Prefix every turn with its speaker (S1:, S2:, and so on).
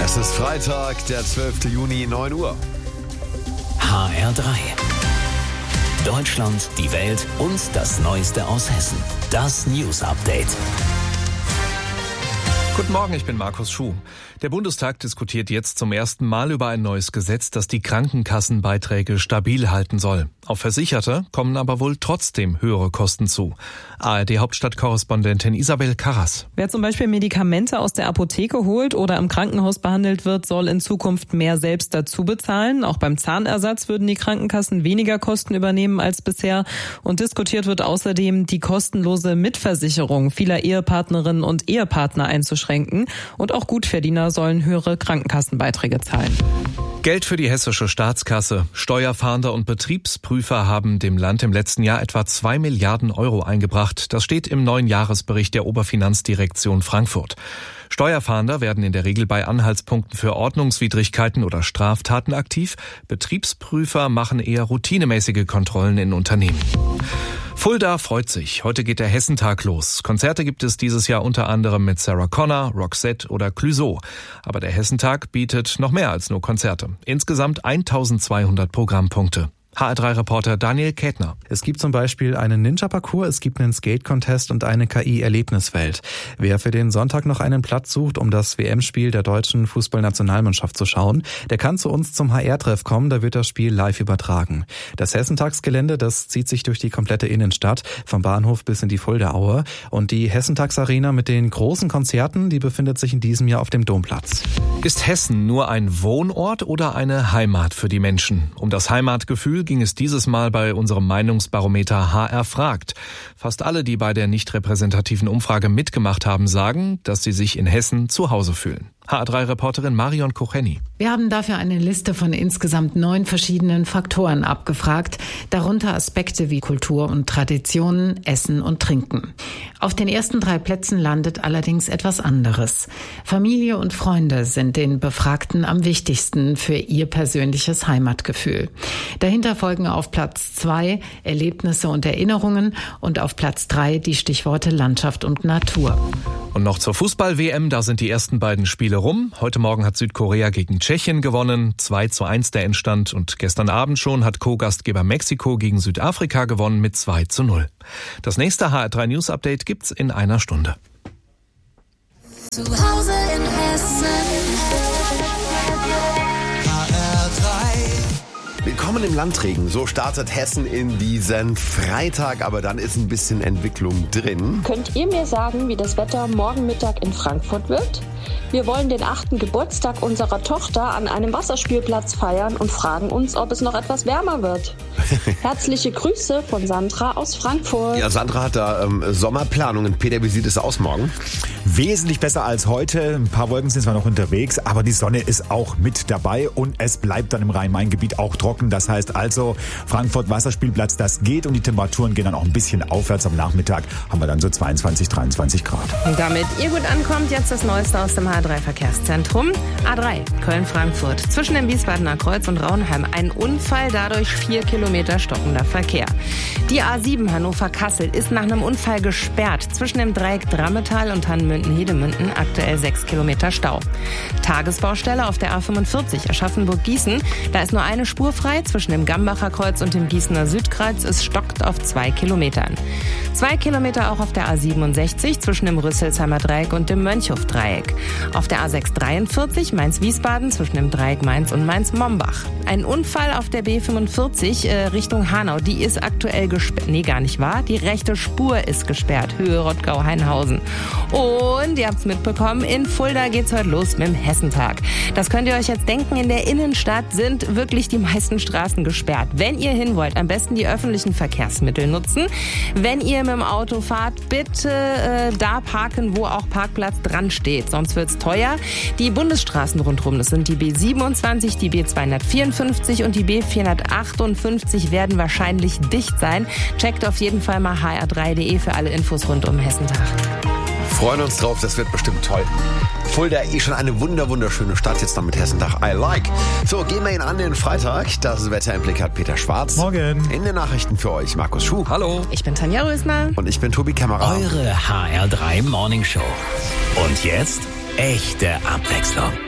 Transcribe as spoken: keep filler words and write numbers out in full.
S1: Es ist Freitag, der zwölfte Juni, neun Uhr.
S2: H R drei. Deutschland, die Welt und das Neueste aus Hessen. Das News Update.
S3: Guten Morgen, ich bin Markus Schuh. Der Bundestag diskutiert jetzt zum ersten Mal über ein neues Gesetz, das die Krankenkassenbeiträge stabil halten soll. Auf Versicherte kommen aber wohl trotzdem höhere Kosten zu. A R D-Hauptstadtkorrespondentin Isabel Karras.
S4: Wer zum Beispiel Medikamente aus der Apotheke holt oder im Krankenhaus behandelt wird, soll in Zukunft mehr selbst dazu bezahlen. Auch beim Zahnersatz würden die Krankenkassen weniger Kosten übernehmen als bisher. Und diskutiert wird außerdem, die kostenlose Mitversicherung vieler Ehepartnerinnen und Ehepartner einzuschränken. Und auch Gutverdiener sollen höhere Krankenkassenbeiträge zahlen.
S3: Geld für die hessische Staatskasse. Steuerfahnder und Betriebsprüfer haben dem Land im letzten Jahr etwa zwei Milliarden Euro eingebracht. Das steht im neuen Jahresbericht der Oberfinanzdirektion Frankfurt. Steuerfahnder werden in der Regel bei Anhaltspunkten für Ordnungswidrigkeiten oder Straftaten aktiv. Betriebsprüfer machen eher routinemäßige Kontrollen in Unternehmen. Fulda freut sich. Heute geht der Hessentag los. Konzerte gibt es dieses Jahr unter anderem mit Sarah Connor, Roxette oder Clouseau. Aber der Hessentag bietet noch mehr als nur Konzerte. Insgesamt eintausendzweihundert Programmpunkte. H R drei Reporter Daniel Kätner.
S5: Es gibt zum Beispiel einen Ninja-Parcours, es gibt einen Skate-Contest und eine K I-Erlebniswelt. Wer für den Sonntag noch einen Platz sucht, um das W M-Spiel der deutschen Fußballnationalmannschaft zu schauen, der kann zu uns zum H R-Treff kommen, da wird das Spiel live übertragen. Das Hessentagsgelände, das zieht sich durch die komplette Innenstadt, vom Bahnhof bis in die Fuldaaue. Und die Hessentagsarena mit den großen Konzerten, die befindet sich in diesem Jahr auf dem Domplatz.
S3: Ist Hessen nur ein Wohnort oder eine Heimat für die Menschen? Um das Heimatgefühl ging es dieses Mal bei unserem Meinungsbarometer H R fragt. Fast alle, die bei der nicht repräsentativen Umfrage mitgemacht haben, sagen, dass sie sich in Hessen zu Hause fühlen. H R drei Reporterin Marion Kucheni.
S6: Wir haben dafür eine Liste von insgesamt neun verschiedenen Faktoren abgefragt, darunter Aspekte wie Kultur und Traditionen, Essen und Trinken. Auf den ersten drei Plätzen landet allerdings etwas anderes. Familie und Freunde sind den Befragten am wichtigsten für ihr persönliches Heimatgefühl. Dahinter folgen auf Platz zwei Erlebnisse und Erinnerungen und auf Platz drei die Stichworte Landschaft und Natur.
S3: Und noch zur Fußball-W M, da sind die ersten beiden Spiele rum. Heute Morgen hat Südkorea gegen Tschechien gewonnen, zwei zu eins der Endstand. Und gestern Abend schon hat Co-Gastgeber Mexiko gegen Südafrika gewonnen mit zwei zu null. Das nächste H R drei News Update gibt's in einer Stunde.
S7: Zu Hause in Hessen. H R drei.
S1: Willkommen im Landregen. So startet Hessen in diesen Freitag, aber dann ist ein bisschen Entwicklung drin.
S8: Könnt ihr mir sagen, wie das Wetter morgen Mittag in Frankfurt wird? Wir wollen den achten Geburtstag unserer Tochter an einem Wasserspielplatz feiern und fragen uns, ob es noch etwas wärmer wird. Herzliche Grüße von Sandra aus Frankfurt.
S1: Ja, Sandra hat da ähm, Sommerplanungen. Peter, wie sieht es aus morgen?
S9: Wesentlich besser als heute. Ein paar Wolken sind zwar noch unterwegs, aber die Sonne ist auch mit dabei und es bleibt dann im Rhein-Main-Gebiet auch trocken. Das heißt also, Frankfurt Wasserspielplatz, das geht und die Temperaturen gehen dann auch ein bisschen aufwärts. Am Nachmittag haben wir dann so zweiundzwanzig, dreiundzwanzig Grad.
S10: Und damit ihr gut ankommt, jetzt das Neueste aus dem H R drei Verkehrszentrum. A drei, Köln-Frankfurt. Zwischen dem Wiesbadener Kreuz und Raunheim ein Unfall, dadurch vier Kilometer stockender Verkehr. Die A sieben Hannover-Kassel ist nach einem Unfall gesperrt. Zwischen dem Dreieck Drammetal und Hannemünden-Hedemünden aktuell sechs Kilometer Stau. Tagesbaustelle auf der A fünfundvierzig Aschaffenburg-Gießen. Da ist nur eine Spur frei. Zwischen dem Gambacher Kreuz und dem Gießener Südkreuz. Es stockt auf zwei Kilometern. Zwei Kilometer auch auf der A siebenundsechzig zwischen dem Rüsselsheimer Dreieck und dem Mönchhof-Dreieck. Auf der A sechshundertdreiundvierzig Mainz-Wiesbaden zwischen dem Dreieck Mainz und Mainz-Mombach. Ein Unfall auf der B fünfundvierzig äh, Richtung Hanau. Die ist aktuell gesperrt. Nee, gar nicht wahr. Die rechte Spur ist gesperrt. Höhe Rottgau-Heinhausen. Und ihr habt's mitbekommen, in Fulda geht's heute los mit dem Hessentag. Das könnt ihr euch jetzt denken, in der Innenstadt sind wirklich die meisten Straßen gesperrt. Wenn ihr hin wollt, am besten die öffentlichen Verkehrsmittel nutzen. Wenn ihr mit dem Auto fahrt, bitte äh, da parken, wo auch Parkplatz dran steht. Sonst wird's teuer. Die Bundesstraßen rundherum, das sind die B siebenundzwanzig, die B zweihundertvierundfünfzig und die B vierhundertachtundfünfzig werden wahrscheinlich dicht sein. Checkt auf jeden Fall mal h r drei punkt d e für alle Infos rund um Hessentag.
S1: Freuen uns drauf, das wird bestimmt toll. Fulda eh schon eine wunder wunderschöne Stadt, jetzt noch mit Hessentag. I like. So, gehen wir ihn an den Freitag. Das Wetter im Blick hat Peter Schwarz.
S9: Morgen.
S1: In den Nachrichten für euch Markus Schuh.
S3: Hallo.
S10: Ich bin Tanja Rösner.
S1: Und ich bin Tobi Kämmerer.
S2: Eure H R drei Morning Show. Und jetzt echte Abwechslung.